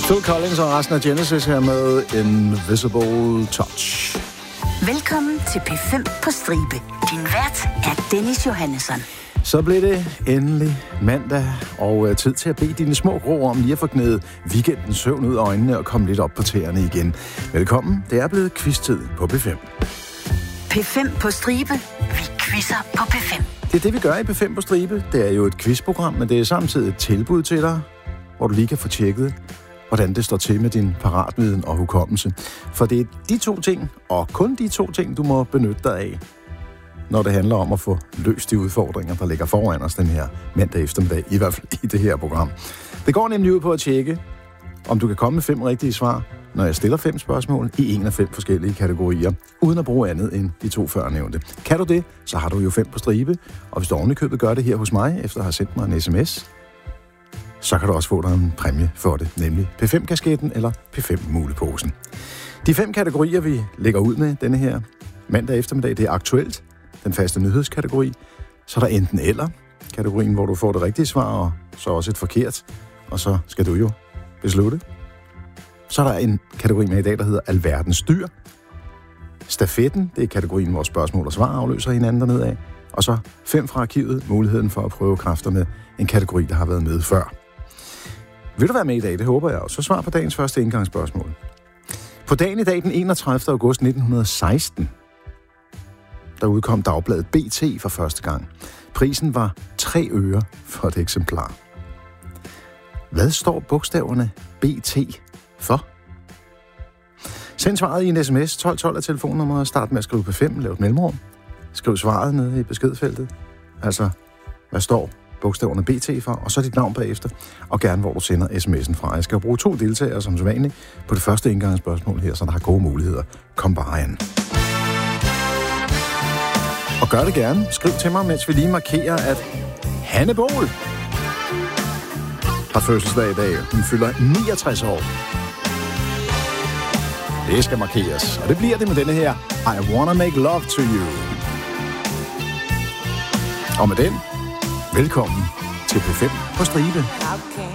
Phil Collins og resten af Genesis her med Invisible Touch. Velkommen til P5 på stribe. Din vært er Dennis Johannesson. Så blev det endelig mandag, og tid til at bede dine små grå om lige at få gnædet weekendens søvn ud af øjnene og komme lidt op på tæerne igen. Velkommen, det er blevet quiz-tid på P5. P5 på stribe. Vi quizzer på P5. Det er det, vi gør i P5 på stribe. Det er jo et quizprogram, men det er samtidig et tilbud til dig, hvor du lige kan få tjekket, hvordan det står til med din paratviden og hukommelse. For det er de to ting, og kun de to ting, du må benytte dig af, når det handler om at få løst de udfordringer, der ligger foran os den her mandag eftermiddag, i hvert fald i det her program. Det går nemlig ud på at tjekke, om du kan komme med 5 rigtige svar, når jeg stiller 5 spørgsmål i en af 5 forskellige kategorier, uden at bruge andet end de 2 førnævnte. Kan du det, så har du jo 5 på stribe, og hvis du ovenikøbet gør det her hos mig, efter at have sendt mig en sms, så kan du også få dig en præmie for det, nemlig P5-kasketten eller P5-muleposen. De 5 kategorier, vi lægger ud med denne her mandag eftermiddag, det er aktuelt, den faste nyhedskategori, så er der enten eller kategorien, hvor du får det rigtige svar, og så også et forkert, og så skal du jo beslutte. Så er der en kategori med i dag, der hedder Alverdens dyr. Stafetten, det er kategorien, hvor spørgsmål og svar afløser hinanden dernede af. Og så 5 fra arkivet, muligheden for at prøve kræfter med en kategori, der har været med før. Vil du være med i dag? Det håber jeg. Og så svar på dagens første indgangsspørgsmål. På dagen i dag, den 31. august 1916, der udkom dagbladet BT for første gang. Prisen var 3 øre for et eksemplar. Hvad står bogstaverne BT for? Send svaret i en sms. 1212 er telefonnummeret. Start med at skrive på 5. Lav et mellemrum. Skriv svaret nede i beskedfeltet. Altså, hvad står bogstaverne BT for? Og så dit navn bagefter. Og gerne, hvor du sender sms'en fra. Jeg skal bruge 2 deltagere som sædvanligt på det første indgangsspørgsmål her, så der har gode muligheder. Kom bare an. Og gør det gerne. Skriv til mig, mens vi lige markerer, at Hanne Bol har fødselsdag i dag. Hun fylder 69 år. Det skal markeres. Og det bliver det med denne her I Wanna Make Love to You. Og med den, velkommen til P5 på stribe.